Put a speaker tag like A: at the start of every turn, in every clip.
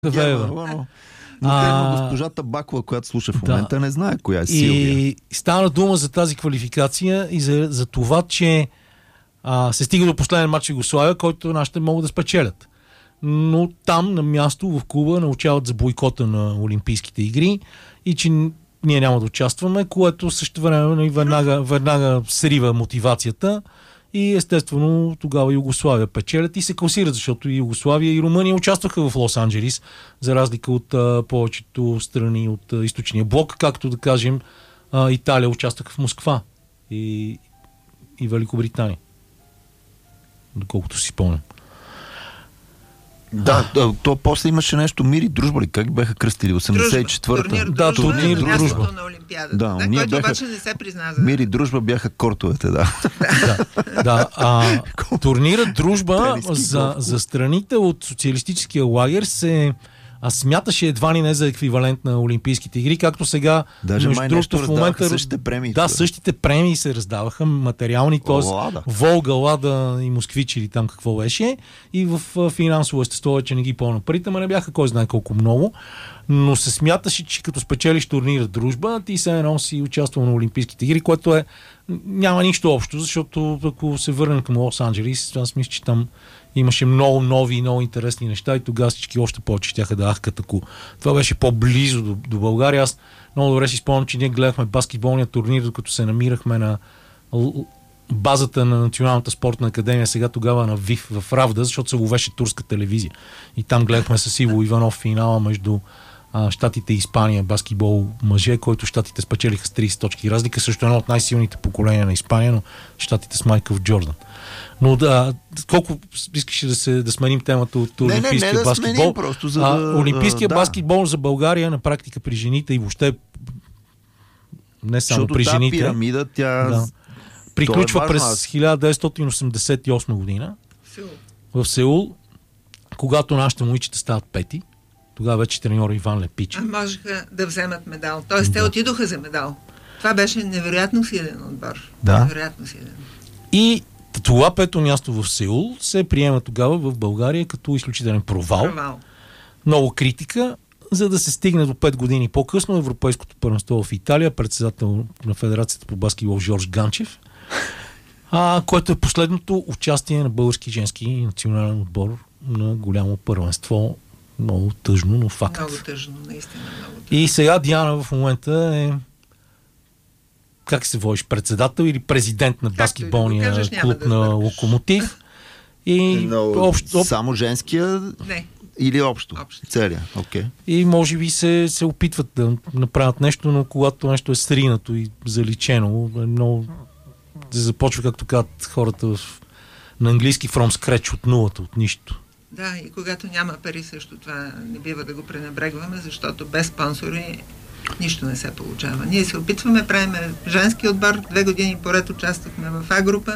A: Певева.
B: Но госпожата Бакова, която слуша в момента, не знае коя е Силвия.
A: И стана дума за тази квалификация и за това, че се стига до последен матч в Югославия, който нашите могат да спечелят. Но там, на място, в клуба, научават за бойкота на Олимпийските игри и че ние няма да участваме, което също време веднага срива мотивацията и естествено тогава Югославия печелят и се класират, защото и Югославия и Румъния участваха в Лос-Анджелис, за разлика от повечето страни от източния блок, както да кажем Италия участваха в Москва и Великобритания. Доколкото си спомням.
B: Да, то после имаше нещо Мир и дружба ли? Как бяха кръстили? 84-та.
C: Да,
A: турнир дружба.
C: На Олимпиадата,
B: Да,
C: който обаче не се призна за...
B: Мир и дружба бяха кортовете, да.
A: Турнирът дружба за страните от социалистическия лагер се смяташе едва ли не за еквивалент на Олимпийските игри, както сега
B: даже
A: между другото в момента
B: същите премии.
A: Да, същите премии се раздаваха, материални, т.е. Волга, Лада и Москвич или там какво беше, и в финансово естество вече не ги помня парите, но не бяха кой знае колко много, но се смяташе, че като спечелиш турнира дружба, ти се едно си участвал на Олимпийските игри, което няма нищо общо, защото ако се върнем към Лос-Анджелис, аз мисля, че там имаше много нови и много интересни неща и тогава всички още повече щяха да ахкат, ако това беше по-близо до България. Аз много добре си спомням, че ние гледахме баскетболния турнир, докато се намирахме на базата на Националната спортна академия, сега тогава на ВИФ в Равда, защото се ловеше турска телевизия. И там гледахме с Иво Иванов финала между Щатите и Испания, баскетбол мъже, който Щатите спечелиха с 30 точки разлика, също едно от най-силните поколения на Испания, но Щатите с Майкъл Джордан. Но колко искаш да сменим темата от олимпийския баскетбол?
B: Сменим, просто
A: олимпийския баскетбол за България на практика при жените и въобще не само
B: защото
A: при жените.
B: Пирамида, тя
A: приключва през 1988 година в Сеул, когато нашите момичета стават пети. Тогава вече треньор Иван Лепич.
C: Можеха да вземат медал. Тоест те отидоха за медал. Това беше невероятно силен отбор.
B: Да.
C: Невероятно силен.
A: И това пето място в Сеул се приема тогава в България като изключителен провал. Много критика, за да се стигне до 5 години по-късно Европейското първенство в Италия, председател на Федерацията по баскетбол Жорж Ганчев, което е последното участие на български женски национален отбор на голямо първенство. Много тъжно, но факт.
C: Много тъжно, наистина много тъжно.
A: И сега Диана в момента е как се водиш? Председател или президент на баскетболния клуб на Локомотив? И
B: само женския?
C: Не.
B: Или общо? Целия. Okay.
A: И може би се опитват да направят нещо, но когато нещо е сринато и заличено, много започва, както казват хората на английски, from scratch, от нулата, от нищо.
C: Да, и когато няма пари също това не бива да го пренебрегваме, защото без спонсори нищо не се получава. Ние се опитваме, правим женски отбор, 2 години поред участвахме в А група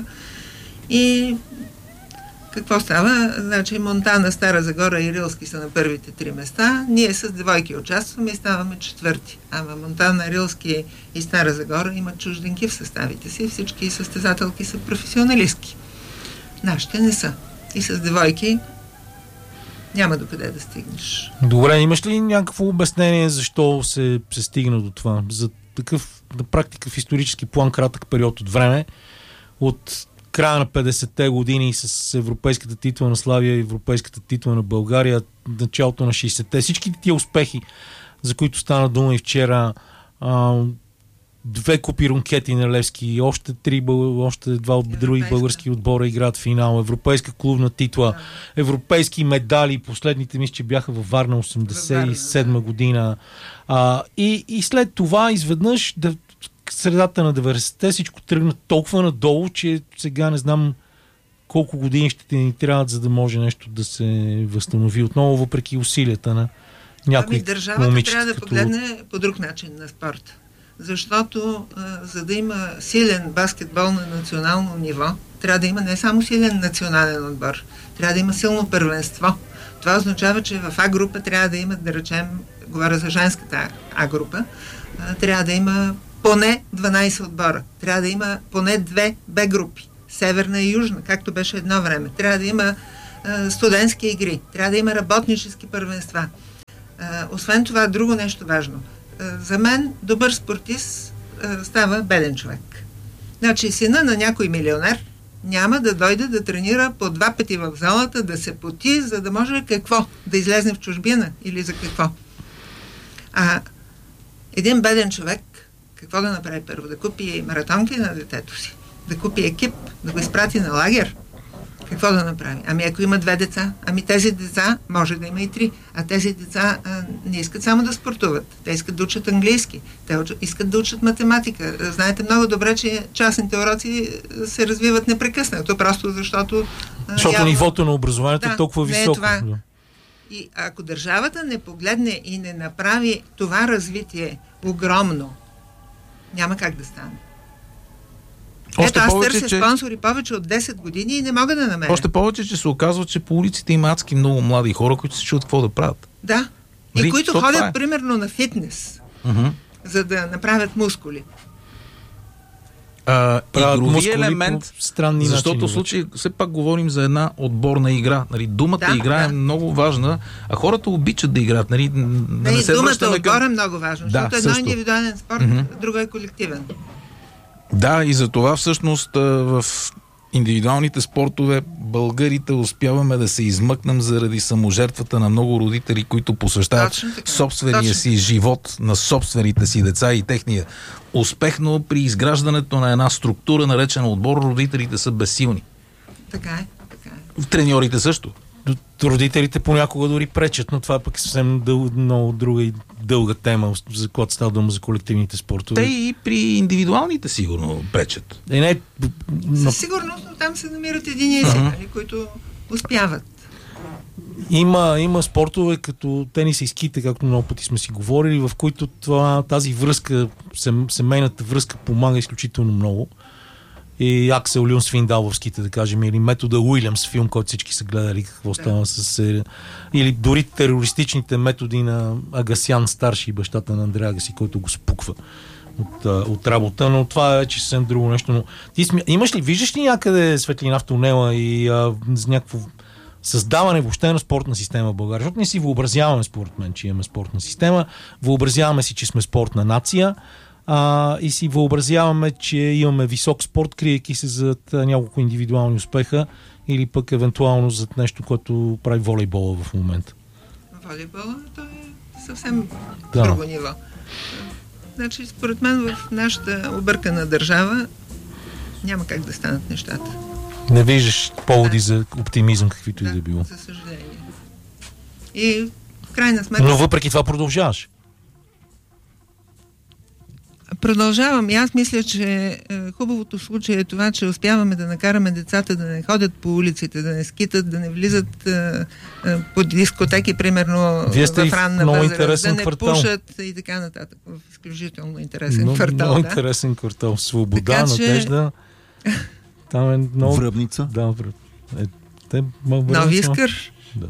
C: и какво става? Значи Монтана, Стара Загора и Рилски са на първите 3 места. Ние с девойки участваме и ставаме 4-ти. Ама Монтана, Рилски и Стара Загора имат чужденки в съставите си. Всички състезателки са професионалистки. Нашите не са. И с девойки няма докъде да стигнеш.
A: Добре, имаш ли някакво обяснение защо се стигна до това? За такъв, на практика в исторически план, кратък период от време, от края на 50-те години с европейската титла на Славия и европейската титла на България, началото на 60-те, всичките тия успехи, за които стана дума и вчера, 2 купи рункети на Левски, още 2 от други български отбора играят финал, европейска клубна титла, европейски медали, последните мисля, че бяха във Варна 87 година. И след това изведнъж средата на 90-те всичко тръгна толкова надолу, че сега не знам колко години ще ни трябват, за да може нещо да се възстанови отново, въпреки усилията на някои
C: държавата трябва да погледне по друг начин на спорта. Защото за да има силен баскетбол на национално ниво, трябва да има не само силен национален отбор, трябва да има силно първенство. Това означава, че в А група трябва да има, да речем, говоря за женската А група, трябва да има поне 12 отбора. Трябва да има поне 2 Б групи. Северна и южна, както беше едно време. Трябва да има студентски игри. Трябва да има работнически първенства. Освен това, друго нещо важно. За мен добър спортист става беден човек. Значи сина на някой милионер няма да дойде да тренира по 2 пъти в залата, да се поти, за да може какво? Да излезне в чужбина или за какво? Един беден човек какво да направи първо? Да купи маратонки на детето си, да купи екип, да го изпрати на лагер. Какво да направи? Ако има 2 деца, тези деца може да има и 3, тези деца не искат само да спортуват. Те искат да учат английски, те искат да учат математика. Знаете много добре, че частните уроци се развиват непрекъснато, просто защото...
A: нивото на образованието е толкова високо.
C: И ако държавата не погледне и не направи това развитие огромно, няма как да стане. Аз търся спонсори повече от 10 години и не мога да намеря.
D: Още повече, че се оказва, че по улиците има адски много млади хора, които се чуят какво да правят.
C: Да. И които ходят примерно на фитнес, за да направят мускули.
D: Игрови елемент, защото в случай все пак говорим за една отборна игра. Думата игра е много важна, а хората обичат да играят.
C: Думата отбор е много важна, защото едно е индивидуален спорт, друго е колективен.
D: Да, и за това всъщност в индивидуалните спортове българите успяваме да се измъкнем заради саможертвата на много родители, които посвещават собствения си живот на собствените си деца и техния успех, но при изграждането на една структура, наречена отбор, родителите са безсилни.
C: Така е.
D: Треньорите също.
A: Родителите понякога дори пречат, но това пък е съвсем много друга и дълга тема, за която става дума за колективните спортове.
D: Те и при индивидуалните сигурно пречат.
C: Със сигурност, но там се намират единици, които успяват.
A: Има спортове като тенис и ските, както много пъти сме си говорили, в които тази връзка, семейната връзка помага изключително много. И Аксел Люн Свиндал в ските, да кажем, или метода Уилямс, филм, който всички са гледали, какво става с... Или дори терористичните методи на Агасян старши, бащата на Андреа Агаси, който го спуква от работа, но това е вече съвсем друго нещо. Но виждаш ли някъде светлина в тунела и някакво създаване въобще на спортна система в България? Защото не си въобразяваме, според мен, че имаме спортна система, въобразяваме си, че сме спортна нация, и си въобразяваме, че имаме висок спорт, криейки се зад няколко индивидуални успеха или пък евентуално зад нещо, което прави волейбола в момента.
C: Волейбола, то е съвсем друго ниво. Значи, според мен в нашата объркана държава няма как да станат нещата.
A: Не виждаш поводи за оптимизъм, каквито и да било.
C: За съжаление. И в крайна сметка...
A: Но въпреки това продължаваш.
C: Продължавам. И аз мисля, че хубавото в случая е това, че успяваме да накараме децата да не ходят по улиците, да не скитат, да не влизат по дискотеки, примерно в ранна възраст, да не пушат и така нататък. В изключително интересен квартал.
A: Много интересен квартал. Свобода, така, Надежда. Там е много...
B: Връбница.
A: Да,
C: Нови Искър.
A: Да.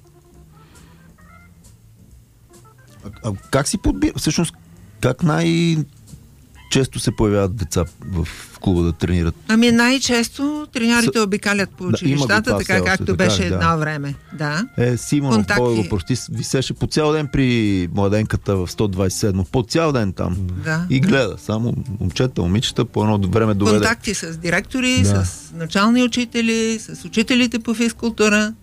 B: А как си подбира? Всъщност, как най-често се появяват деца в клуба да тренират?
C: Най-често треньорите обикалят по училищата, така както беше едно време. Да.
B: Симонов, Бойго, почти висеше по цял ден при младенката в 127. По цял ден там. Да. И гледа. Само момчета, момичета по едно време доведе.
C: Контакти с директори, с начални учители, с учителите по физкултура.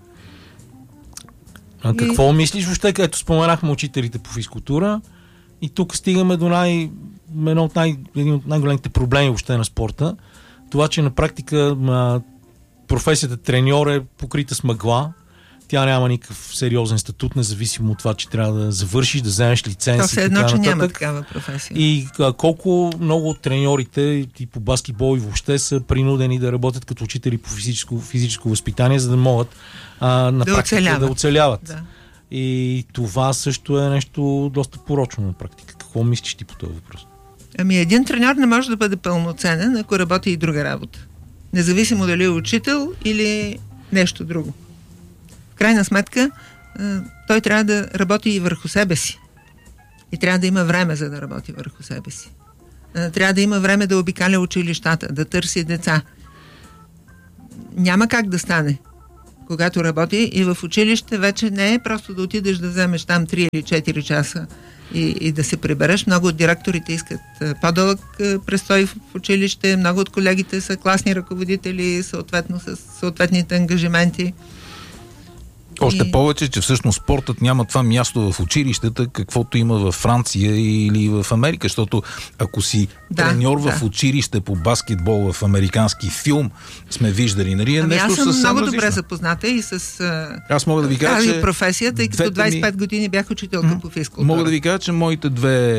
A: Какво мислиш въобще, като споменахме учителите по физкултура? И тук стигаме до един от най-големите проблеми въобще на спорта. Това, че на практика професията треньор е покрита с мъгла. Тя няма никакъв сериозен статут, независимо от това, че трябва да завършиш, да вземеш лиценз.
C: То все едно, че няма такава професия.
A: И колко много от треньорите и по баскетбол и въобще са принудени да работят като учители по физическо възпитание, за да могат на практика да оцеляват. Да. И това също е нещо доста порочно на практика. Какво мислиш ти по този въпрос?
C: Един треньор не може да бъде пълноценен, ако работи и друга работа. Независимо дали е учител или нещо друго. В крайна сметка, той трябва да работи и върху себе си. И трябва да има време, за да работи върху себе си. Трябва да има време да обикаля училищата, да търси деца. Няма как да стане, когато работи, и в училище вече не е просто да отидеш да вземеш там 3 или 4 часа и да се прибереш. Много от директорите искат по-дълъг престой в училище, много от колегите са класни ръководители, съответно с съответните ангажименти.
D: Още повече, че всъщност спортът няма това място в училищата, каквото има във Франция или в Америка, защото ако си треньор в училище по баскетбол в американски филм, сме виждали, нали, е нещо съвсем
C: различно. Аз съм много добре
D: различно.
C: запозната и с
D: Аз мога да ви кажа,
C: тази професия, тъй като 25 години бях учителка по физкултура.
D: Мога да ви кажа, че моите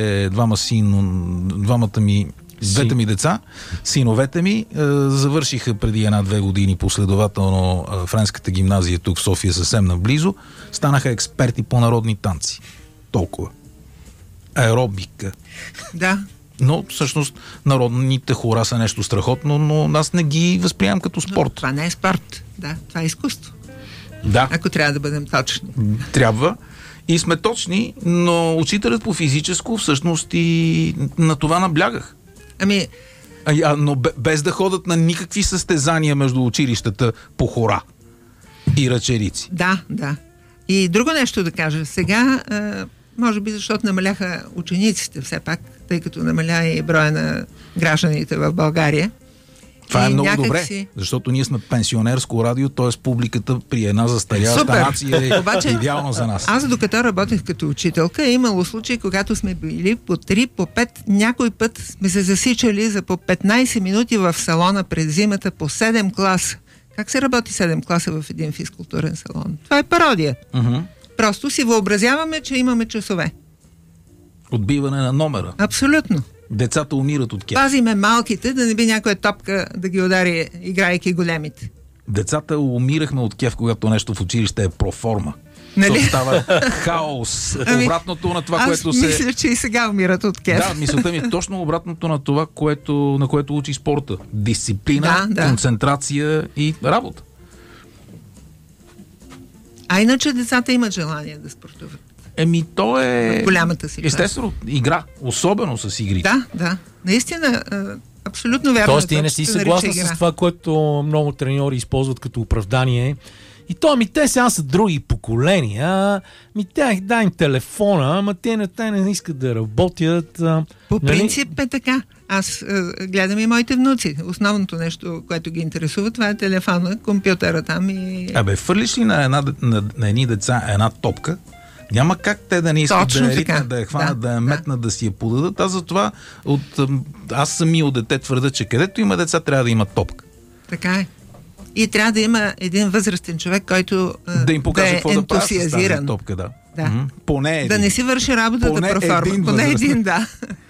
D: двете ми деца, синовете ми, завършиха преди 1-2 години последователно френската гимназия тук в София, съвсем наблизо. Станаха експерти по народни танци. Толкова. Аеробика.
C: Да.
D: Но всъщност народните хора са нещо страхотно, но аз не ги възприемам като спорт.
C: Но това не е спорт. Да, това е изкуство.
D: Да.
C: Ако трябва да бъдем точни.
D: Трябва. И сме точни, но учителят по физическо всъщност и на това наблягах. Но без да ходят на никакви състезания между училищата по хора и ръчерици.
C: Да. И друго нещо да кажа. Сега, може би защото намаляха учениците все пак, тъй като намаля и броя на гражданите в България.
D: Това е много добре, защото ние сме пенсионерско радио, т.е. публиката при една застарялата нация е идеално за нас.
C: Аз докато работех като учителка, е имало случаи, когато сме били по 3, по 5, някой път сме се засичали за по 15 минути в салона през зимата по 7 класа. Как се работи 7 класа в един физкултурен салон? Това е пародия. Просто си въобразяваме, че имаме часове.
D: Отбиване на номера.
C: Абсолютно.
D: Децата умират от кеф.
C: Пазиме малките, да не би някоя топка да ги удари, играйки големите.
D: Децата умирахме от кеф, когато нещо в училище е проформа.
C: Нали?
D: Става хаос. Обратното на това, което се...
C: Аз мисля, че и сега умират от кеф.
D: Да, мисълта ми е точно обратното на това, на което учи спорта. Дисциплина, концентрация и работа.
C: А иначе децата имат желание да спортуват.
D: То е...
C: голямата си.
D: Естествено, игра. Особено с игри.
C: Да. Наистина, абсолютно вярно.
A: Тоест ти не си съгласна с това, което много треньори използват като оправдание. И те сега са други поколения. Дай им телефона, те не искат да работят.
C: По принцип е така. Аз гледам и моите внуци. Основното нещо, което ги интересува, това е телефона, компютъра там и...
D: Фърлиш ли на едни деца една топка, няма как те да не искат да я ритнат, да я хванат, да я метнат, да си я подадат. Аз затова аз самия от дете твърда, че където има деца, трябва да има топка.
C: Така е. И трябва да има един възрастен човек, който
D: да им покаже какво да прави с тази топка.
C: Да.
D: Поне един.
C: Да не си върши работата проформа. Поне един, да.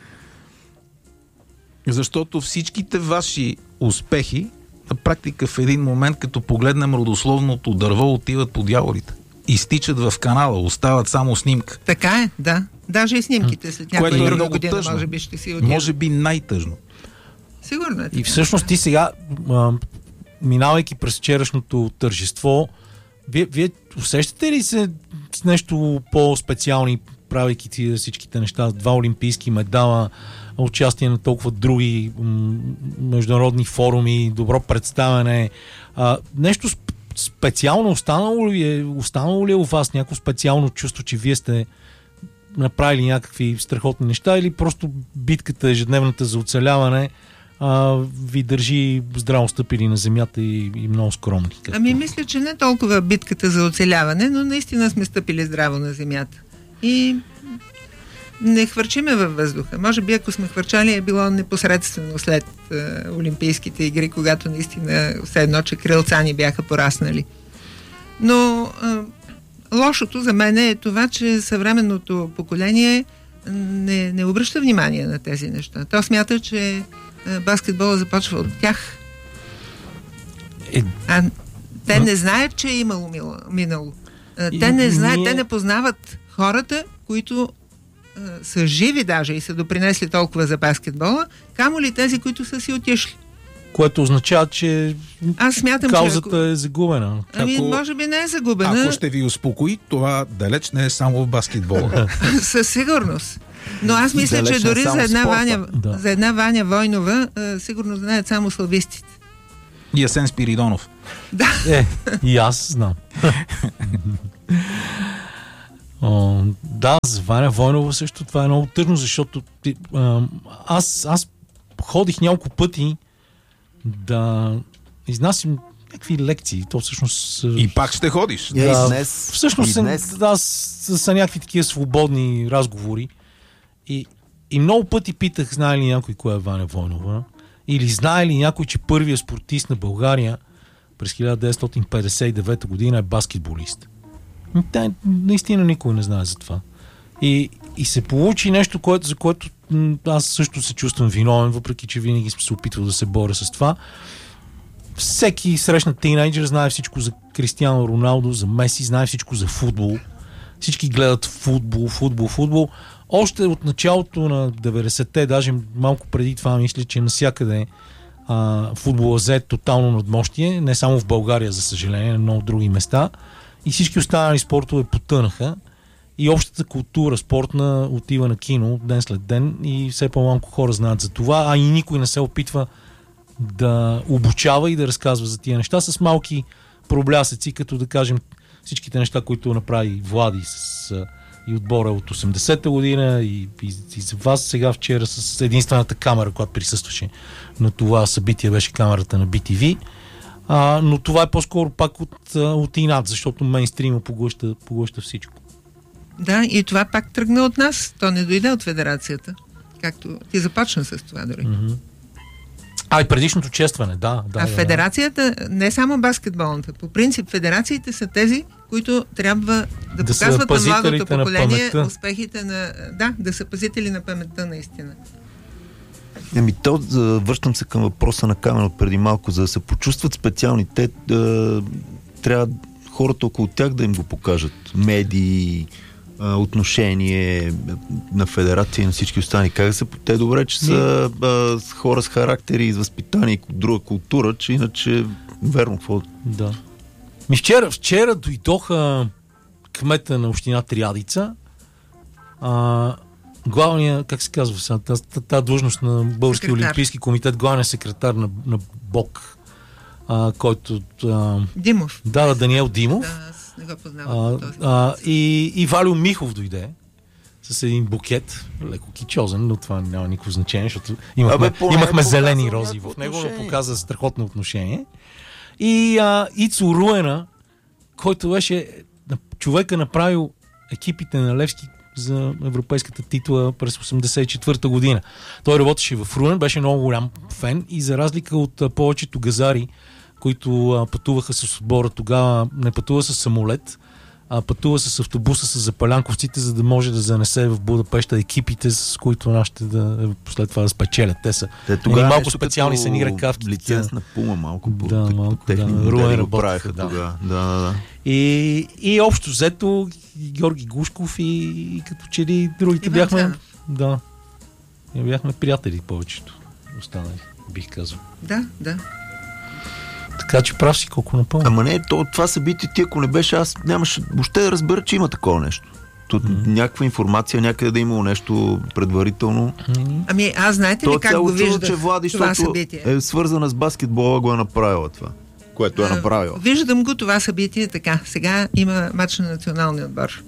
D: Защото всичките ваши успехи на практика в един момент, като погледнем родословното дърво, отиват по дяволите. Изтичат в канала, остават само снимка.
C: Така е, да. Даже и снимките след някоя друга година,
D: тъжно.
C: може би ще си отидат.
D: Може би най-тъжно.
C: Сигурно е.
A: И всъщност ти сега, минавайки през вчерашното тържество, вие усещате ли се с нещо по-специални, правейки всичките неща, 2 олимпийски медала, участие на толкова други международни форуми, добро представяне, нещо специално останало ли е у вас някакво специално чувство, че вие сте направили някакви страхотни неща, или просто битката ежедневната за оцеляване ви държи здраво стъпили на земята и много скромни?
C: Мисля, че не толкова битката за оцеляване, но наистина сме стъпили здраво на земята. И не хвърчиме във въздуха. Може би, ако сме хвърчали, е било непосредствено след Олимпийските игри, когато наистина все едно, че крилца ни бяха пораснали. Но лошото за мен е това, че съвременното поколение не обръща внимание на тези неща. То смята, че баскетбола започва от тях. Те не знаят, че е имало минало. Те не знаят, те не познават хората, които са живи даже и са допринесли толкова за баскетбола, камо ли тези, които са си отишли.
A: Което означава, че
C: аз смятам,
A: каузата е загубена.
C: Може би не е загубена.
D: Ако ще ви успокои, това далеч не е само в баскетбола.
C: Със сигурност. Но аз мисля, че дори за една Ваня Войнова сигурно знаят само славистите.
D: И Асен Спиридонов.
C: Да.
A: И аз знам. Да, за Ваня Войнова също това е много тъжно, защото аз ходих няколко пъти да изнасям някакви лекции. То всъщност...
D: И пак ще ходиш.
A: Да, днес. Всъщност са някакви такива свободни разговори. И много пъти питах, знае ли някой кой е Ваня Войнова? Или знае ли някой, че първият спортист на България през 1959 година е баскетболист? Наистина никой не знае за това. И се получи нещо, за което аз също се чувствам виновен, въпреки че винаги съм се опитвал да се боря с това. Всеки срещнат тинейджър знае всичко за Кристиано Роналдо, за Меси, знае всичко за футбол. Всички гледат футбол. Още от началото на 90-те, даже малко преди това, мисля, че навсякъде футбола взе тотално надмощие, не само в България, за съжаление, на много други места. И всички останали спортове потънаха. И общата култура спортна отива на кино ден след ден и все по-малко хора знаят за това, а и никой не се опитва да обучава и да разказва за тия неща с малки проблясъци, като да кажем всичките неща, които направи Влади и отбора от 80-та година и за вас сега вчера с единствената камера, която присъстваше на това събитие, беше камерата на BTV. Но това е по-скоро пак от инат, защото мейнстрима поглъща всичко. Да, и това пак тръгна от нас. То не дойде от федерацията. Както ти започна с това дори. Mm-hmm. И предишното честване, да. Федерацията, не само баскетболната, по принцип федерациите са тези, които трябва да показват на младото поколение успехите на... Да са пазители на паметта наистина.
B: Връщам се към въпроса на Камен от преди малко, за да се почувстват специални. Те трябва хората около тях да им го покажат. Медии, отношение на федерация и на всички останали. Как са те добре, че са хора с характери и с възпитание и друга култура, че иначе верно какво... Да. Вчера дойдоха кмета на община Триадица, главния, как се казва, тази длъжност на Българския олимпийски комитет, главният секретар на БОК, който...
C: Димов.
B: Да, Даниел Димов.
C: Да, аз не го познавам.
B: И Валио Михов дойде с един букет, леко кичозен, но това няма никакво значение, защото имахме зелени рози в него, но показа страхотно отношение. И Ицо Руена, който беше човека направил екипите на Левски за европейската титла през 1984 година. Той работеше в Руен, беше много голям фен и за разлика от повечето газари, които пътуваха с отбора, тогава не пътува с самолет, а пътува с автобуса с запалянковците, за да може да занесе в Будапеща екипите, с които нашите след това да спечелят. Те са малко специални са ни ръкавки. Лиценз на Пума малко. Руен работеха. Да. И общо взето Георги Гушков и като че ли другите бяхме приятели повечето останали, бих казал. Да. Така че прав си колко напълно. Ама не, това събитие ти, ако не беше, аз нямаше въобще да разбера, че има такова нещо. Тут някаква информация, някъде да имало нещо предварително.
C: Ами аз знаете ли как го виждах това събитие?
B: Е свързана с баскетбола, го е направила това, което е направила.
C: Виждам го това събитие така. Сега има матч на националния отбор.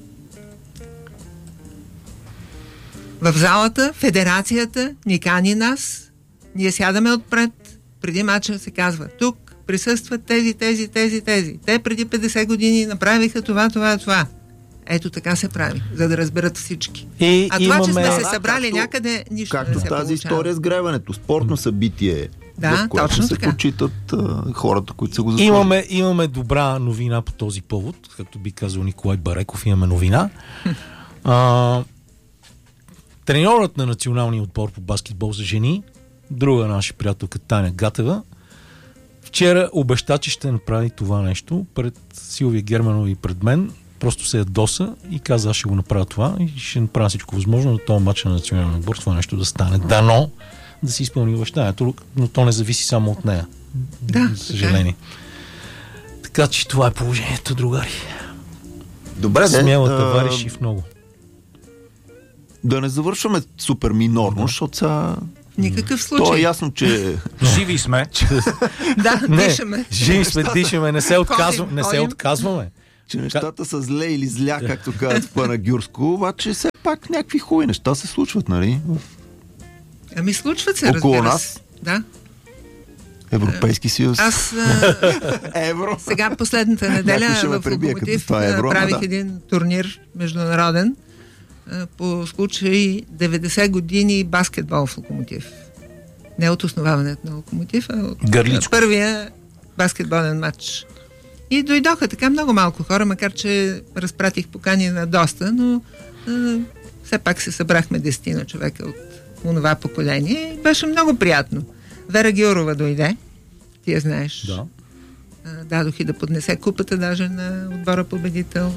C: В залата федерацията ни кани нас, ние сядаме отпред, преди матча се казва тук присъстват тези. Те преди 50 години направиха това. Ето така се прави, за да разберат всички. Това, че сме се събрали някъде, нищо не се получава.
B: Както тази история с гребането. Спортно събитие, в което се почитат хората, които са го заслужили. Имаме добра новина по този повод, както би казал Николай Бареков, имаме новина. Треньорът на националния отбор по баскетбол за жени, друга наша приятелка Таня Гатева, вчера обеща, че ще направи това нещо пред Силвия Германова и пред мен. Просто се ядоса и каза, аз ще го направя това и ще направя всичко възможно на този матч на националния отбор това нещо да стане. Дано да си изпълни обещанието, но то не зависи само от нея.
C: Да,
B: за съжаление. Така че това е положението, другари. Добре, смела товариши в много. Да не завършваме супер минорно, защото сега
C: Никакъв случай.
E: То е ясно, че
D: живи сме.
C: Да, дишаме.
A: Живи сме, дишаме, не се отказваме.
E: Че нещата са зле или зля, както казват в Панагюрско, обаче все пак някакви хубави неща се случват, нали?
C: Ами случват се,
E: около нас.
C: Да.
E: Европейски съюз.
C: Евро. Сега последната неделя в Локомотив правих един турнир международен по случай 90 години баскетбол в Локомотив. Не от основаването на Локомотив, а от първия баскетболен матч. И дойдоха така много малко хора, макар че разпратих покани на доста, но все пак се събрахме 10 човека от онова поколение и беше много приятно. Вера Георова дойде, ти я знаеш.
A: Да.
C: Дадох и да поднесе купата даже на отбора победител.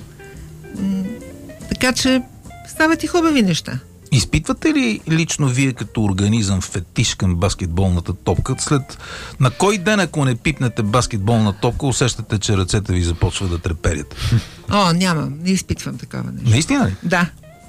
C: Така че стават и хубави неща.
D: Изпитвате ли лично вие като организъм фетиш към баскетболната топка? На кой ден, ако не пипнете баскетболна топка, усещате, че ръцете ви започват да треперят?
C: Нямам. Не изпитвам такова нещо.
D: Наистина ли?
C: Да.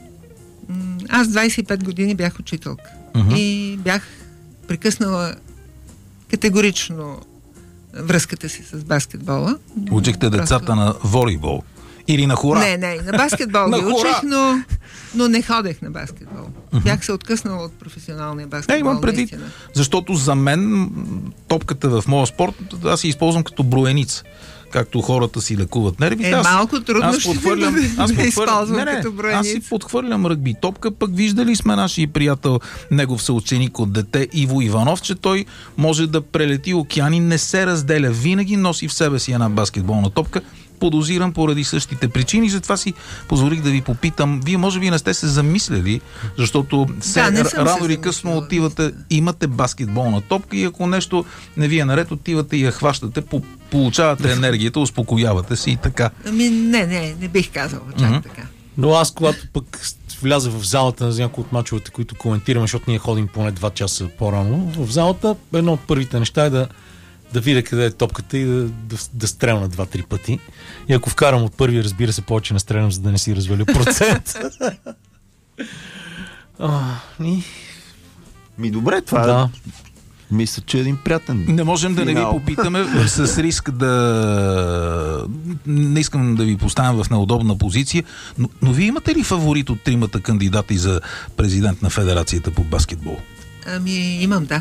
C: Аз 25 години бях учителка. И бях прекъснала категорично връзката си с баскетбола.
D: Учихте децата на волейбол? Или на хора?
C: Не, на баскетбол ги учих, но не ходех на баскетбол. Бях се откъснала от професионалния баскетбол.
D: Имам предвид, защото за мен топката в моя спорт аз си използвам като броеница. Както хората си лекуват нервите.
C: Малко трудно ще да използвам като броеница.
D: Аз си подхвърлям ръгби топка, пък виждали сме нашия приятел, негов съученик от дете Иво Иванов, че той може да прелети океани, не се разделя, винаги носи в себе си една баскетболна топка. Подозирам поради същите причини, затова си позволих да ви попитам. Вие може би не сте се замисляли, защото рано или късно отивате, имате баскетболна топка и ако нещо не ви е наред, отивате и я хващате, получавате енергията, успокоявате се и така.
C: Не бих казала чак така.
A: Но аз, когато пък вляза в залата за някои от мачовете, които коментираме, защото ние ходим поне 2 часа по-рано в залата, едно от първите неща е да видя къде е топката и да стрелна 2-3 пъти. И ако вкарам от първи, разбира се, повече не стрелям, за да не си разваля процент.
E: Добре, това мисля, че е един приятен
D: Не можем
E: финал.
D: Да не ви попитаме с риск да... Не искам да ви поставям в неудобна позиция, но вие имате ли фаворит от 3 кандидати за президент на Федерацията по баскетбол?
C: Имам, да.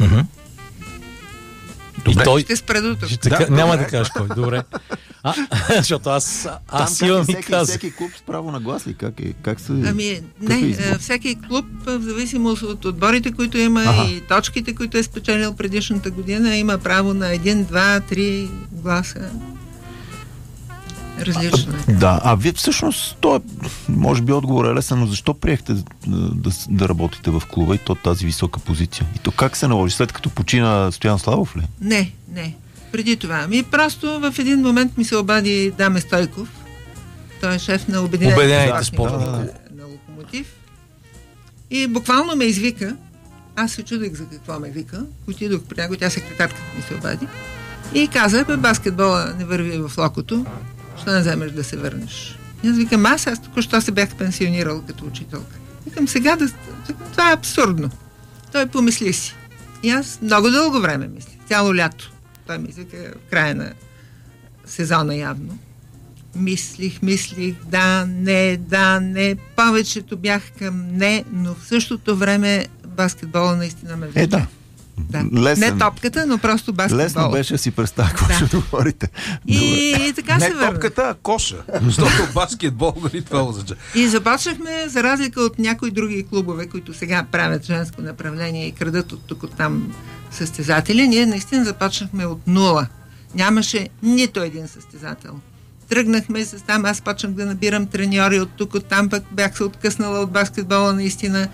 A: И той
C: ще спре до тук.
A: Няма да кажеш кой. Добре. Защото аз имам и казах.
E: Всеки клуб с право на глас ли? Как се...
C: всеки клуб, в зависимост от отборите, които има и точките, които е спечелил предишната година, има право на 1, 2, 3 гласа. Различно е.
E: Да, вие всъщност, може би отговор е лесен, но защо приехте да работите в клуба и то тази висока позиция? И то как се наложи? След като почина Стоян Славов ли?
C: Не. Преди това. Просто в един момент ми се обади Даме Стойков. Той е шеф на Обединените спортни на Локомотив. И буквално ме извика. Аз се чудех за какво ме вика. Отидох при него, тя секретарката ми се обади. И каза, баскетбола не върви в Локото. Що не вземеш да се върнеш? И аз викам, аз току-що се бях пенсионирал като учителка. Викам, сега това е абсурдно. Той помисли си. И аз много дълго време мисля. Цяло лято. Той ми извика в края на сезона явно. Мислих, да, не. Повечето бях към не, но в същото време баскетбола наистина ме вижда.
E: Да.
C: Не топката, но просто баскетбол.
E: Лесно беше си представя какво ще говорите.
C: И така се върна.
D: Не топката, а коша. Защото баскетбол, това означава.
C: И започнахме, за разлика от някои други клубове, които сега правят женско направление и крадат от тук, от там състезатели, ние наистина започнахме от нула. Нямаше нито един състезател. Тръгнахме с там, аз почнах да набирам треньори от тук, от там, пък бях се откъснала от баскетбола наистина.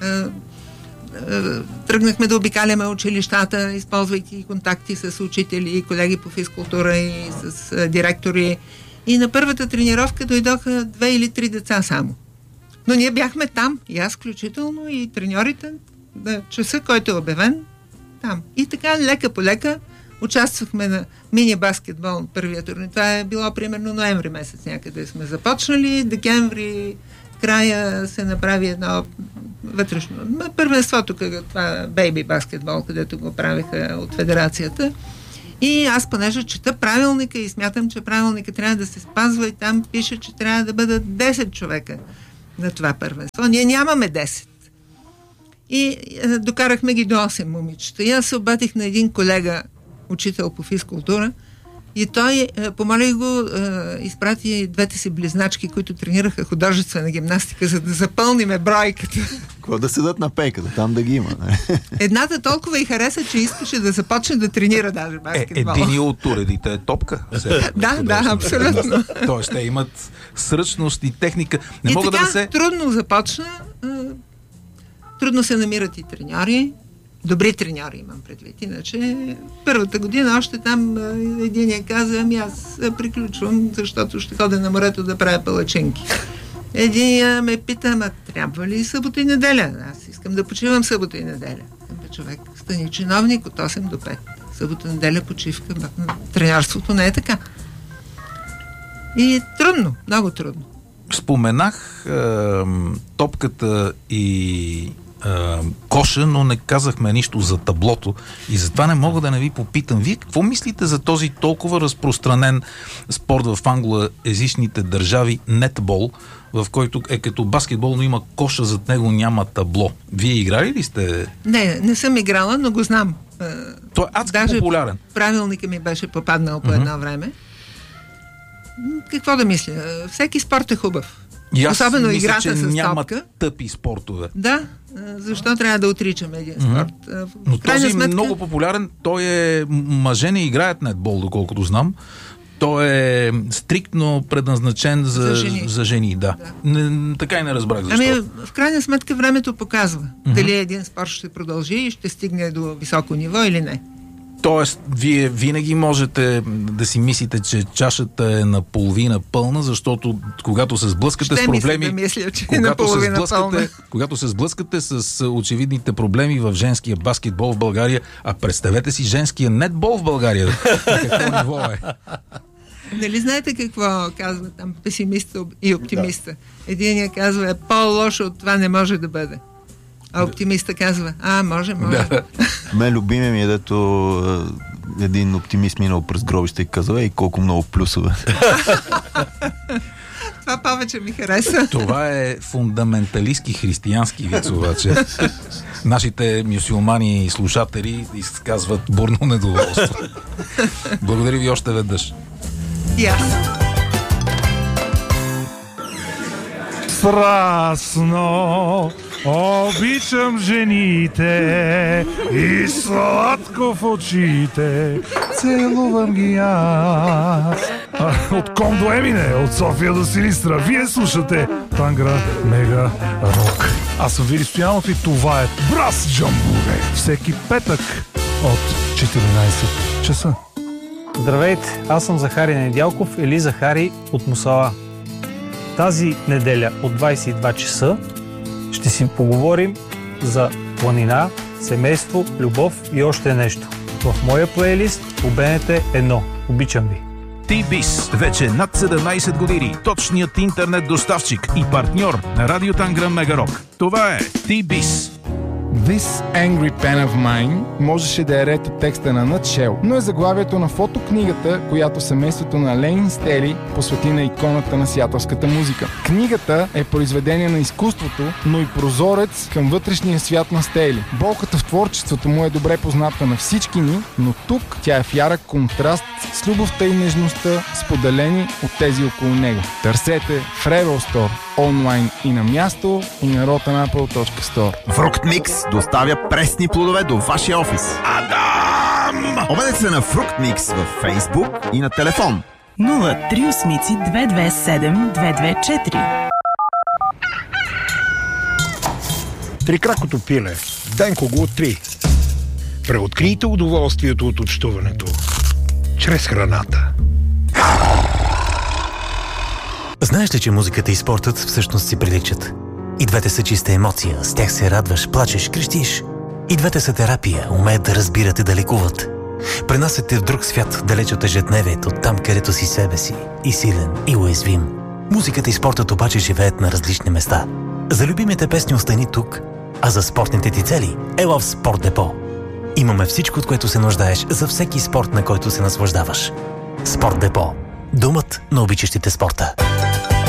C: Тръгнахме да обикаляме училищата, използвайки контакти с учители и колеги по физкултура и с директори. И на първата тренировка дойдоха 2 или 3 деца само. Но ние бяхме там, и аз включително, и треньорите, часа, който е обявен, там. И така, лека по лека, участвахме на мини-баскетбол първия турнир. Това е било примерно ноември месец някъде сме започнали. Декември края се направи едно вътрешно. Първенството, това бейби баскетбол, където го правиха от федерацията. И аз понеже чета правилника и смятам, че правилника трябва да се спазва и там пише, че трябва да бъдат 10 човека на това първенство. Ние нямаме 10. И докарахме ги до 8 момичета. И аз се обадих на един колега, учител по физкултура, и той, помолих го, изпрати двете си близначки, които тренираха художествена гимнастика, за да запълниме бройката.
E: Какво да седат на пейката, там да ги има.
C: Едната толкова и хареса, че искаше да започне да тренира даже баскетбол.
D: Един от уредите е топка.
C: Да, абсолютно.
D: Тоест, те имат сръчност и техника. Не
C: и
D: мога
C: така,
D: да се...
C: трудно започна. Трудно се намират и треньори. Добри треньори имам предвид. Иначе първата година още там единия каза, аз приключвам, защото ще ходя на морето да правя палачинки. Единия ме пита, трябва ли събота и неделя? Аз искам да почивам събота и неделя. Човек, стани чиновник от 8 до 5. Събота, неделя, почивка. Треньорството не е така. И трудно, много трудно.
D: Споменах топката и коша, но не казахме нищо за таблото и затова не мога да не ви попитам. Вие какво мислите за този толкова разпространен спорт в англоезичните държави, нетбол, в който е като баскетбол, но има коша, зад него няма табло. Вие играли ли сте?
C: Не съм играла, но го знам.
D: Той е адски популярен.
C: Правилника ми беше попаднал по едно време. Какво да мисля? Всеки спорт е хубав. Особено
D: мисля,
C: играта
D: че
C: с
D: няма
C: топка.
D: тъпи спортове.
C: Да, защо трябва да отричаме един спорт?
D: Но този е много популярен. Той е... Мъже не играят нетбол, доколкото знам. Той е стриктно предназначен за жени. Да. Така и не разбрах защо.
C: В крайна сметка времето показва дали един спорт ще продължи и ще стигне до високо ниво или не.
D: Тоест, вие винаги можете да си мислите, че чашата е наполовина пълна, защото когато се сблъскате с проблеми...
C: Да мисля, че
D: когато се сблъскате с очевидните проблеми в женския баскетбол в България, а представете си женския нетбол в България. Какво ниво е?
C: Нали знаете какво казва там песимиста и оптимиста? Единият казва, по-лошо от това не може да бъде. А оптимиста казва, може. Да.
E: Мен любимия ми е, дето един оптимист минал през гробище и казва, колко много плюсове.
C: Това повече ми хареса.
D: Това е фундаменталистки християнски виц, обаче. Нашите мюсюлмани и слушатели изказват бурно недоволство. Благодаря ви още веднъж.
C: И аз.
F: Страстно обичам жените и сладко в очите целувам ги аз. От Ком до Емине, от София до Силистра, вие слушате Тангра Мега Рок. Аз съм Вили Стоянов и това е Брас Джамбуре. Всеки петък от 14 часа.
G: Здравейте, аз съм Захари Недялков или Захари от Мусала. Тази неделя от 22 часа ще си поговорим за планина, семейство, любов и още нещо. В моя плейлист по БНТ 1. Обичам ви!
H: T-Biz. Вече над 17 години. Точният интернет доставчик и партньор на Радио Тангра Мега Рок. Това е T-Biz.
I: This Angry Pen of Mine можеше да е ред от текста на Nutshell, но е заглавието на фотокнигата, която семейството на Лейн Стели посвети на иконата на сиатълската музика. Книгата е произведение на изкуството, но и прозорец към вътрешния свят на Стели. Болката в творчеството му е добре позната на всички ни, но тук тя е в ярък контраст с любовта и нежността, споделени от тези около него. Търсете в Rebel Store, онлайн и на място, и на rotanapple.store.
J: Фрукт Микс доставя пресни плодове до вашия офис. Адам! Обадете се на Фрукт Микс във Facebook и на телефон
K: 038-227-224.
F: Трикракото пиле. Денко го откри. Преоткрийте удоволствието от общуването чрез храната.
L: Знаеш ли, че музиката и спортът всъщност си приличат? И двете са чиста емоция, с тях се радваш, плачеш, крещиш. И двете са терапия, умеят да разбират и да лекуват. Пренасят те в друг свят, далеч от ежедневието, там където си себе си, и силен, и уязвим. Музиката и спортът обаче живеят на различни места. За любимите песни остани тук, А за спортните ти цели ела в Спорт Депо. Имаме всичко, от което се нуждаеш за всеки спорт, на който се наслаждаваш. Спорт Депо. Домът на обичащите спорта.